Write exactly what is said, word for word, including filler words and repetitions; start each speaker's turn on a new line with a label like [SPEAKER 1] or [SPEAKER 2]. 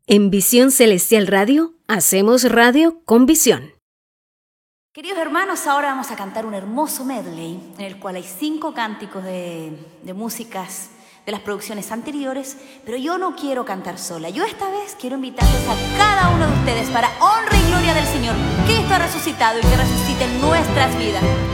[SPEAKER 1] En Visión Celestial Radio, hacemos radio con visión.
[SPEAKER 2] Queridos hermanos, ahora vamos a cantar un hermoso medley en el cual hay cinco cánticos de, de músicas de las producciones anteriores, pero yo no quiero cantar sola. Yo esta vez quiero invitarles a cada uno de ustedes para honra y gloria del Señor. Cristo ha resucitado y que resucite en nuestras vidas.